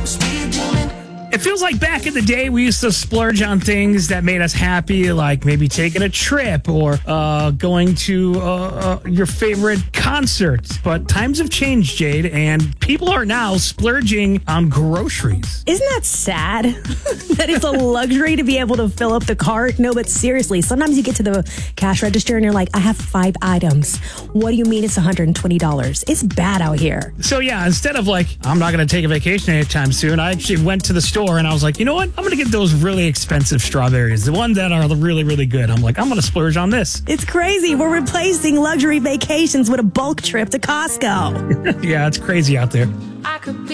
It feels like back in the day, we used to splurge on things that made us happy, like maybe taking a trip or going to your favorite concert. But times have changed, Jade, and people are now splurging on groceries. Isn't that sad? That it's a luxury to be able to fill up the cart? No, but seriously, sometimes you get to the cash register and you're like, I have 5 items. What do you mean it's $120? It's bad out here. So yeah, instead of like, I'm not going to take a vacation anytime soon, I actually went to the store and I was like, you know what? I'm going to get those really expensive strawberries, the ones that are really, really good. I'm like, I'm going to splurge on this. It's crazy. We're replacing luxury vacations with a bulk trip to Costco. Yeah, it's crazy out there.